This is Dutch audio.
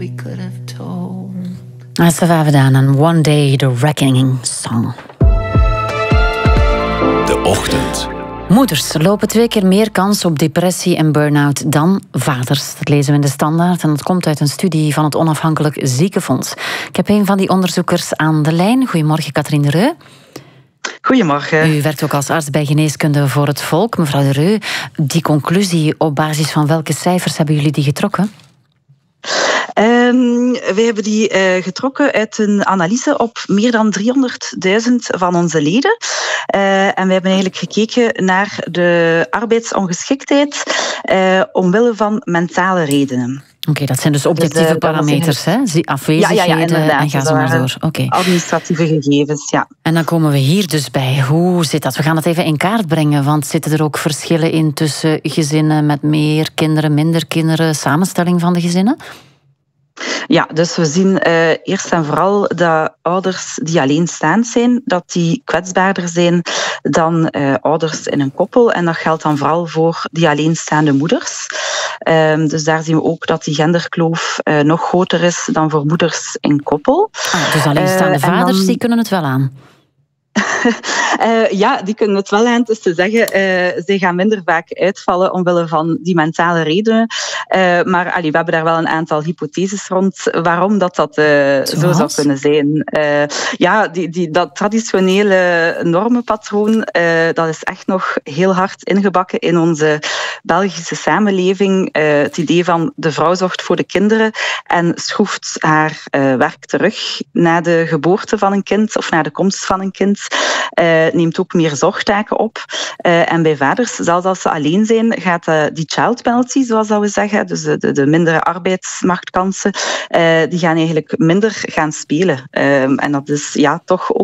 We could have told. Asta Vavedaan en One Day, The Reckoning Song. De ochtend. Moeders lopen 2 keer meer kans op depressie en burn-out dan vaders. Dat lezen we in de Standaard en dat komt uit een studie van het Onafhankelijk Ziekenfonds. Ik heb een van die onderzoekers aan de lijn. Goedemorgen, Catherine de Reu. Goedemorgen. U werkt ook als arts bij Geneeskunde voor het Volk. Mevrouw de Reu, die conclusie, op basis van welke cijfers hebben jullie die getrokken? Wij hebben die getrokken uit een analyse op meer dan 300.000 van onze leden. En we hebben eigenlijk gekeken naar de arbeidsongeschiktheid omwille van mentale redenen. Oké, dat zijn dus objectieve parameters, hè? Afwezigheden en ga zo maar door. Okay. Administratieve gegevens, ja. En dan komen we hier dus bij. Hoe zit dat? We gaan het even in kaart brengen, want zitten er ook verschillen in tussen gezinnen met meer kinderen, minder kinderen, samenstelling van de gezinnen? Ja, dus we zien eerst en vooral dat ouders die alleenstaand zijn, dat die kwetsbaarder zijn dan ouders in een koppel. En dat geldt dan vooral voor die alleenstaande moeders. Dus daar zien we ook dat die genderkloof nog groter is dan voor moeders in koppel. Dus alleenstaande vaders, die kunnen het wel aan? Ja, die kunnen het wel aan. Dus te zeggen, zij gaan minder vaak uitvallen omwille van die mentale redenen. Maar we hebben daar wel een aantal hypotheses rond waarom dat zo zou kunnen zijn. Dat traditionele normenpatroon, dat is echt nog heel hard ingebakken in onze Belgische samenleving. Het idee van de vrouw zorgt voor de kinderen en schroeft haar werk terug na de geboorte van een kind of na de komst van een kind. Neemt ook meer zorgtaken op. En bij vaders, zelfs als ze alleen zijn, gaat die child penalty, zoals dat we zeggen, dus de mindere arbeidsmarktkansen, die gaan eigenlijk minder gaan spelen. En dat is toch ook